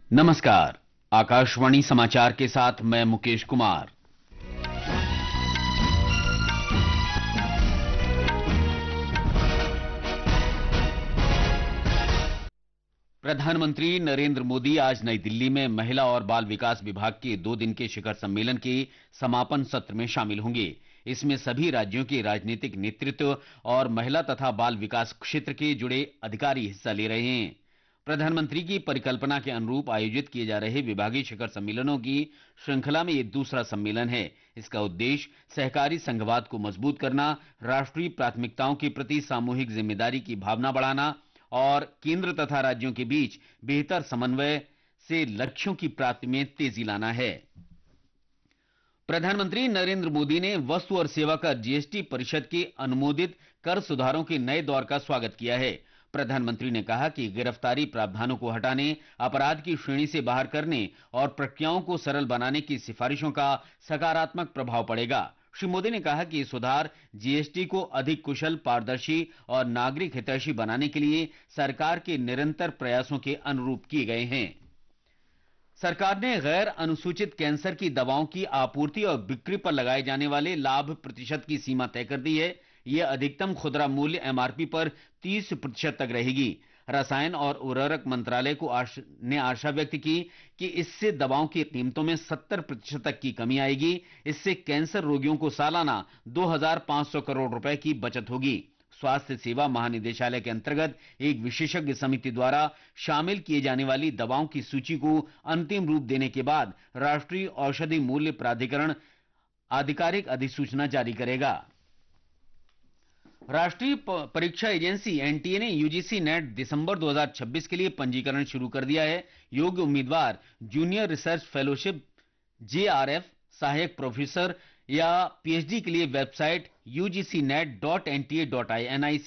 नमस्कार। आकाशवाणी समाचार के साथ मैं मुकेश कुमार। प्रधानमंत्री नरेंद्र मोदी आज नई दिल्ली में महिला और बाल विकास विभाग के 2 दिन के शिखर सम्मेलन के समापन सत्र में शामिल होंगे। इसमें सभी राज्यों के राजनीतिक नेतृत्व और महिला तथा बाल विकास क्षेत्र के जुड़े अधिकारी हिस्सा ले रहे हैं। प्रधानमंत्री की परिकल्पना के अनुरूप आयोजित किए जा रहे विभागीय शिखर सम्मेलनों की श्रृंखला में यह दूसरा सम्मेलन है। इसका उद्देश्य सहकारी संघवाद को मजबूत करना, राष्ट्रीय प्राथमिकताओं के प्रति सामूहिक जिम्मेदारी की भावना बढ़ाना और केंद्र तथा राज्यों के बीच बेहतर समन्वय से लक्ष्यों की प्राप्ति में तेजी लाना है। प्रधानमंत्री नरेंद्र मोदी ने वस्तु और सेवा कर जीएसटी परिषद के अनुमोदित कर सुधारों के नए दौर का स्वागत किया है। प्रधानमंत्री ने कहा कि गिरफ्तारी प्रावधानों को हटाने, अपराध की श्रेणी से बाहर करने और प्रक्रियाओं को सरल बनाने की सिफारिशों का सकारात्मक प्रभाव पड़ेगा। श्री मोदी ने कहा कि ये सुधार जीएसटी को अधिक कुशल, पारदर्शी और नागरिक हितैषी बनाने के लिए सरकार के निरंतर प्रयासों के अनुरूप किए गए हैं। सरकार ने गैर अनुसूचित कैंसर की दवाओं की आपूर्ति और बिक्री पर लगाए जाने वाले लाभ प्रतिशत की सीमा तय कर दी है। यह अधिकतम खुदरा मूल्य एमआरपी पर 30% तक रहेगी। रसायन और उर्वरक मंत्रालय ने आशा व्यक्त की कि इससे दवाओं की कीमतों में 70% तक की कमी आएगी। इससे कैंसर रोगियों को सालाना 2,500 करोड़ रुपए की बचत होगी। स्वास्थ्य सेवा महानिदेशालय के अंतर्गत एक विशेषज्ञ समिति द्वारा शामिल किए जाने वाली दवाओं की सूची को अंतिम रूप देने के बाद राष्ट्रीय औषधि मूल्य प्राधिकरण आधिकारिक अधिसूचना जारी करेगा। राष्ट्रीय परीक्षा एजेंसी एनटीए ने यूजीसी नेट दिसंबर 2026 के लिए पंजीकरण शुरू कर दिया है। योग्य उम्मीदवार जूनियर रिसर्च फेलोशिप, जेआरएफ, सहायक प्रोफेसर या पीएचडी के लिए वेबसाइट ugcnet.nta.nic